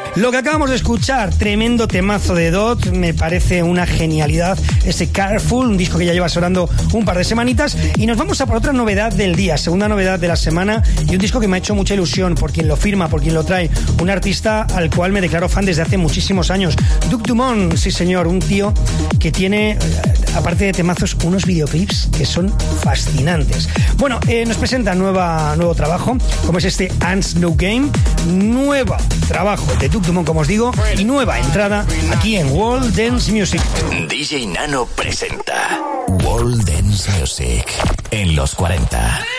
Lo que acabamos de escuchar, tremendo temazo de Dot, me parece una genialidad, ese Careful, un disco que ya lleva sonando un par de semanitas, y nos vamos a por otra novedad del día, segunda novedad de la semana, y un disco que me ha hecho mucha ilusión por quien lo firma, por quien lo trae, un artista al cual me declaro fan desde hace muchísimos años, Duke Dumont, sí señor, un tío que tiene, aparte de temazos, unos videoclips que son fascinantes. Bueno, nos presenta nuevo trabajo, como es este Ants No Game, nuevo trabajo de Duke Dumont, como os digo, y nueva entrada aquí en World Dance Music. DJ Nano presenta World Dance Music en los 40.